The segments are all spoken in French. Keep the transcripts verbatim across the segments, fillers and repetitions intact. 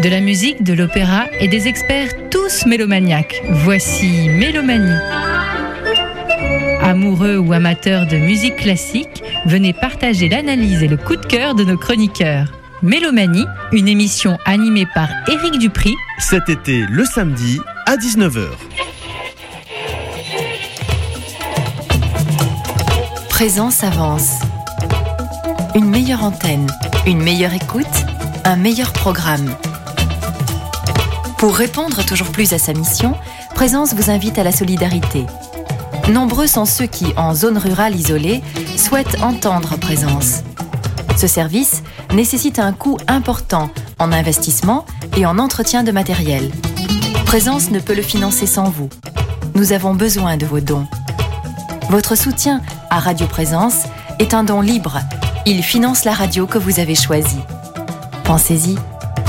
De la musique, de l'opéra et des experts tous mélomaniaques. Voici Mélomanie. Amoureux ou amateurs de musique classique, venez partager l'analyse et le coup de cœur de nos chroniqueurs. Mélomanie, une émission animée par Éric Dupri. Cet été, le samedi, à dix-neuf heures. Présence avance. Une meilleure antenne, une meilleure écoute, un meilleur programme. Pour répondre toujours plus à sa mission, Présence vous invite à la solidarité. Nombreux sont ceux qui, en zone rurale isolée, souhaitent entendre Présence. Ce service nécessite un coût important en investissement et en entretien de matériel. Présence ne peut le financer sans vous. Nous avons besoin de vos dons. Votre soutien à Radio Présence est un don libre. Il finance la radio que vous avez choisie. Pensez-y.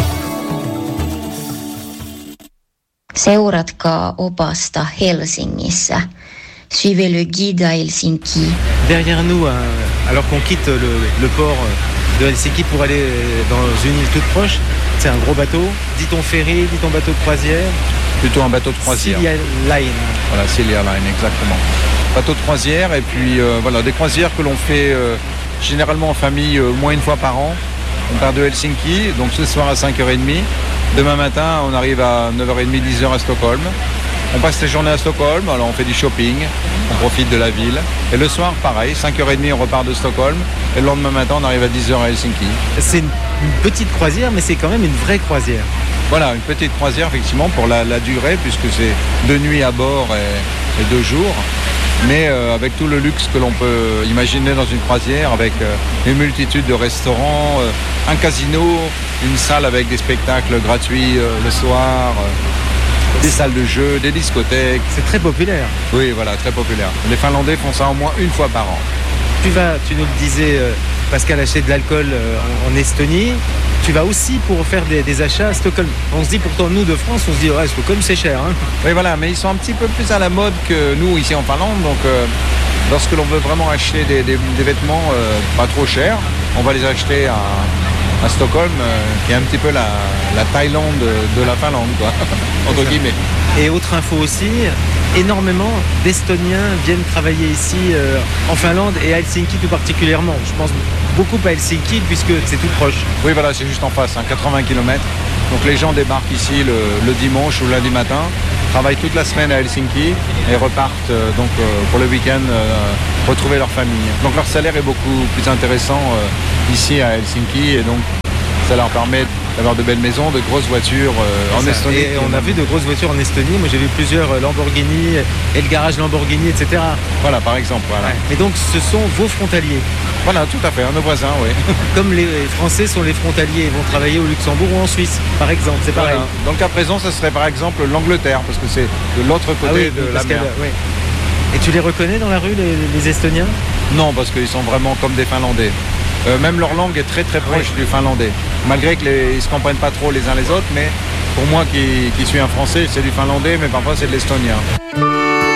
Seuratkaa opasta Helsingissä. Suivez le guide à Helsinki. Derrière nous, alors qu'on quitte le, le port de Helsinki pour aller dans une île toute proche, c'est un gros bateau. Dit-on ferry, dit-on bateau de croisière? Plutôt un bateau de croisière. Silja Line. Voilà, Silja Line, exactement. Bateau de croisière et puis euh, voilà, des croisières que l'on fait euh, généralement en famille euh, au moins une fois par an. On part de Helsinki, donc ce soir à cinq heures trente. Demain matin, on arrive à neuf heures trente, dix heures à Stockholm. On passe les journées à Stockholm, alors on fait du shopping, on profite de la ville. Et le soir, pareil, cinq heures trente, on repart de Stockholm. Et le lendemain matin, on arrive à dix heures à Helsinki. C'est une, une petite croisière, mais c'est quand même une vraie croisière. Voilà, une petite croisière, effectivement, pour la, la durée, puisque c'est deux nuits à bord et, et deux jours. Mais euh, avec tout le luxe que l'on peut imaginer dans une croisière, avec euh, une multitude de restaurants, euh, un casino, une salle avec des spectacles gratuits euh, le soir, euh, des salles de jeux, des discothèques. C'est très populaire. Oui, voilà, très populaire. Les Finlandais font ça au moins une fois par an. Tu vas, tu nous le disais, euh, Pascal, acheter de l'alcool euh, en, en Estonie. Tu vas aussi pour faire des, des achats à Stockholm. On se dit pourtant, nous de France, on se dit, ouais, Stockholm c'est cher. Hein. Oui, voilà, mais ils sont un petit peu plus à la mode que nous ici en Finlande. Donc, euh, lorsque l'on veut vraiment acheter des, des, des vêtements euh, pas trop chers, on va les acheter à, à Stockholm, euh, qui est un petit peu la, la Thaïlande de, de la Finlande, quoi, entre guillemets. Et autre info aussi, énormément d'Estoniens viennent travailler ici euh, en Finlande et à Helsinki tout particulièrement. Je pense beaucoup à Helsinki puisque c'est tout proche. Oui, voilà, c'est juste en face, hein, quatre-vingts kilomètres. Donc les gens débarquent ici le, le dimanche ou le lundi matin, travaillent toute la semaine à Helsinki et repartent euh, donc euh, pour le week-end euh, retrouver leur famille. Donc leur salaire est beaucoup plus intéressant euh, ici à Helsinki et donc ça leur permet d'avoir de belles maisons, de grosses voitures euh, en ça. Estonie. Et on a vu de grosses voitures en Estonie. Moi j'ai vu plusieurs Lamborghini et le garage Lamborghini, et cetera. Voilà, par exemple. Voilà. Ouais. Et donc ce sont vos frontaliers. Voilà, tout à fait, nos voisins, oui. Comme les Français sont les frontaliers, ils vont travailler au Luxembourg ou en Suisse, par exemple, c'est pareil. Voilà. Dans le cas présent, ce serait par exemple l'Angleterre, parce que c'est de l'autre côté ah oui, de la mer. Oui. Et tu les reconnais dans la rue, les, les Estoniens? Non, parce qu'ils sont vraiment comme des Finlandais. Euh, même leur langue est très très proche oui. du finlandais. Malgré qu'ils ne se comprennent pas trop les uns les autres, mais pour moi qui, qui suis un Français, c'est du finlandais, mais parfois c'est de l'estonien.